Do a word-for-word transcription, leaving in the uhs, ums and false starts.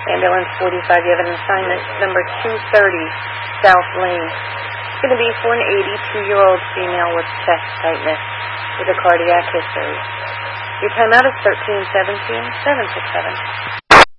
Ambulance forty-five, you have an assignment number two thirty, South Lane. It's going to be for an eighty-two-year-old female with chest tightness with a cardiac history. Your timeout is thirteen seventeen, seven six seven.